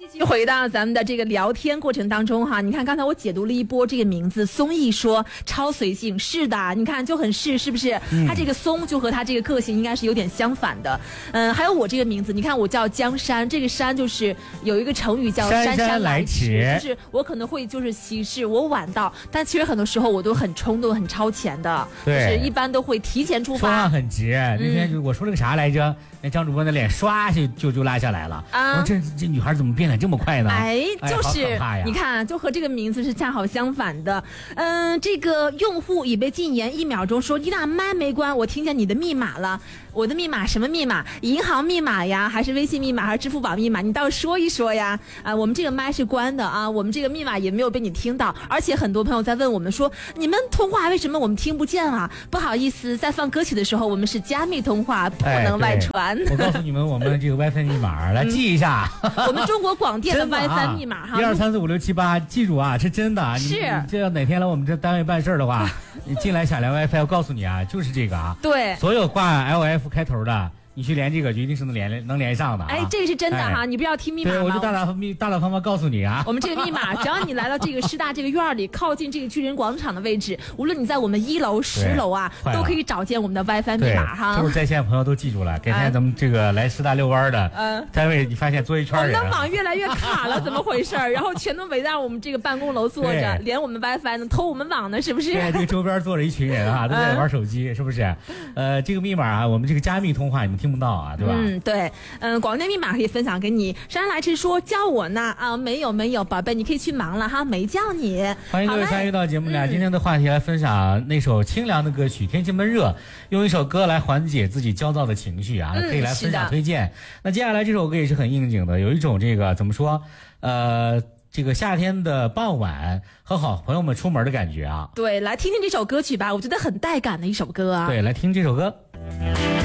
继续回到咱们的这个聊天过程当中哈，你看刚才我解读了一波这个名字，松艺说超随性，是的，你看就很是不是？他这个松就和他这个个性应该是有点相反的。还有我这个名字，你看我叫江山，这个山就是有一个成语叫姗姗来迟，就是我可能会就是歧视我晚到，但其实很多时候我都很冲动、很超前的，就是一般都会提前出发， 说话很直。那天我说了个啥来着？那张主播的脸唰就拉下来了。我说这女孩怎么变脸这么快呢？ 就是你看，就和这个名字是恰好相反的。这个用户已被禁言1秒钟，说你俩麦没关，我听见你的密码了。我的密码什么密码？银行密码呀，还是微信密码，还是支付宝密码？你倒是说一说呀！我们这个麦是关的啊，我们这个密码也没有被你听到。而且很多朋友在问我们说，你们通话为什么我们听不见啊？不好意思，在放歌曲的时候，我们是加密通话，不能外传。 我告诉你们，我们这个 WiFi 密码来记一下。 我们中国广电的 WiFi 密码哈 ，1、2、3、4、5、6、7、8，记住啊，是真的。 是， 这要哪天来我们这单位办事的话，你进来想连 WiFi，我告诉你啊，就是这个啊。 对， 所有挂 LF 开头的。你去连这个就一定是能连上的。 这个是真的哈，你不要听密码吗？ 对，我就大大方方告诉你啊。 我们这个密码，只要你来到这个师大这个院里，靠近这个巨人广场的位置，无论你在我们1楼、10楼啊，都可以找见我们的 WiFi 密码哈。 就是在线的朋友都记住了，改天咱们这个来师大遛弯的单位，你发现坐一圈人， 我们的网越来越卡了，怎么回事？然后全都围在我们这个办公楼坐着，连我们 WiFi 呢，偷我们网呢，是不是？ 对，这个周边坐着一群人啊，都在玩手机，是不是？这个密码啊，我们这个加密通话你们听不到啊，对吧？ 对，广电密码可以分享给你。姗姗来迟说叫我呢啊，没有，宝贝，你可以去忙了哈，没叫你。 欢迎各位参与到节目里。今天的话题来分享那首清凉的歌曲，天气闷热，用一首歌来缓解自己焦躁的情绪啊，可以来分享推荐。那接下来这首歌也是很应景的，有一种这个怎么说，这个夏天的傍晚和好朋友们出门的感觉啊。 对，来听听这首歌曲吧，我觉得很带感的一首歌啊。 对，来听这首歌。